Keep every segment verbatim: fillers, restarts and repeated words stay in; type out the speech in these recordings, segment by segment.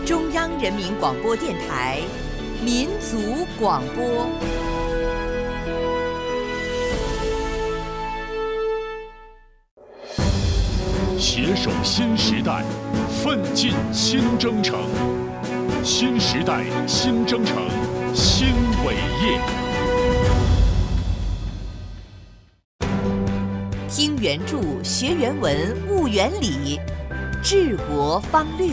中央人民广播电台民族广播。 携手新时代，奋进新征程。新时代新征程新伟业。 听原著，学原文，悟原理，治国方略。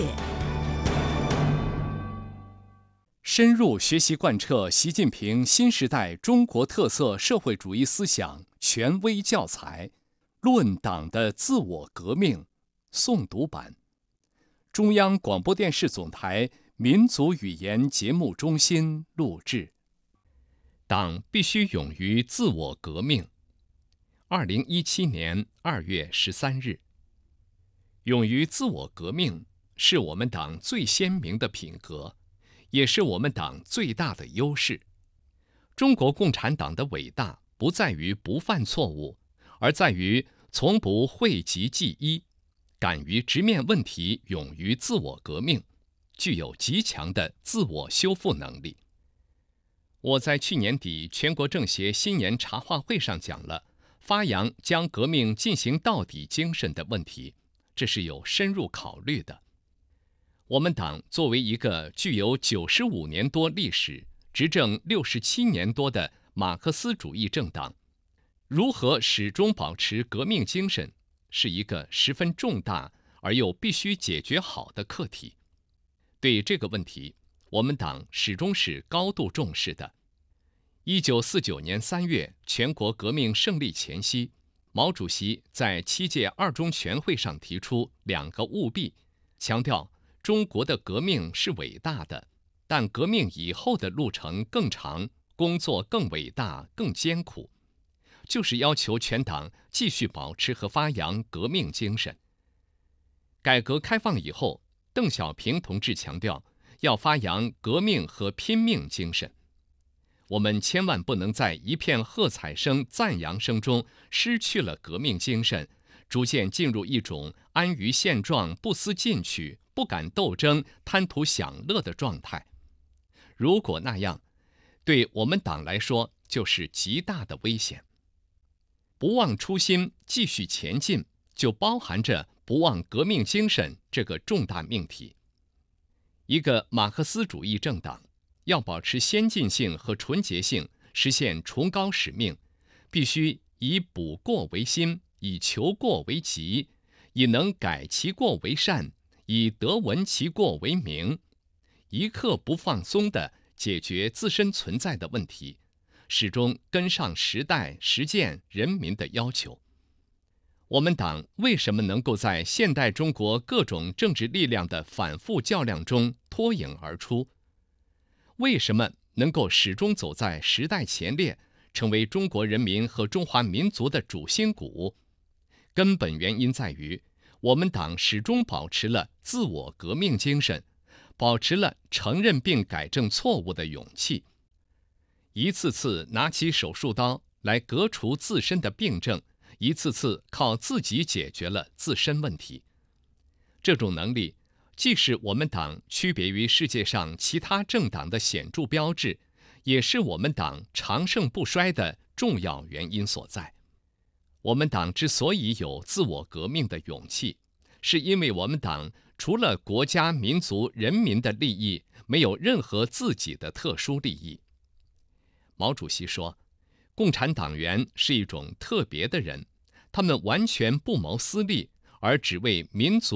深入学习贯彻习近平新时代中国特色社会主义思想权威教材《论党的自我革命》诵读版，中央广播电视总台民族语言节目中心录制。党必须勇于自我革命。二零一七年二月十三日，勇于自我革命是我们党最鲜明的品格，也是我们党最大的优势。中国共产党的伟大不在于不犯错误，而在于从不讳疾忌医，敢于直面问题，勇于自我革命，具有极强的自我修复能力。我在去年底全国政协新年茶话会上讲了发扬将革命进行到底精神的问题，这是有深入考虑的。我们党作为一个具有九十五年多历史、执政六十七年多的马克思主义政党，如何始终保持革命精神，是一个十分重大而又必须解决好的课题。对这个问题，我们党始终是高度重视的。一九四九年三月，全国革命胜利前夕，毛主席在七届二中全会上提出两个务必，强调中国的革命是伟大的，但革命以后的路程更长，工作更伟大、更艰苦，就是要求全党继续保持和发扬革命精神。改革开放以后，邓小平同志强调要发扬革命和拼命精神。我们千万不能在一片喝彩声、赞扬声中失去了革命精神，逐渐进入一种安于现状、不思进取、不敢斗争、贪图享乐的状态。如果那样，对我们党来说就是极大的危险。不忘初心，继续前进，就包含着不忘革命精神这个重大命题。一个马克思主义政党要保持先进性和纯洁性，实现崇高使命，必须以补过为新，以求过为急，以能改其过为善，以得闻其过为明，一刻不放松地解决自身存在的问题，始终跟上时代、实践、人民的要求。我们党为什么能够在现代中国各种政治力量的反复较量中脱颖而出？为什么能够始终走在时代前列，成为中国人民和中华民族的主心骨？根本原因在于，我们党始终保持了自我革命精神，保持了承认并改正错误的勇气，一次次拿起手术刀来革除自身的病症，一次次靠自己解决了自身问题。这种能力既是我们党区别于世界上其他政党的显著标志，也是我们党长盛不衰的重要原因所在。我们党之所以有自我革命的勇气，是因为我们党除了国家、民族、人民的利益，没有任何自己的特殊利益。毛主席说，共产党员是一种特别的人，他们完全不谋私利，而只为民族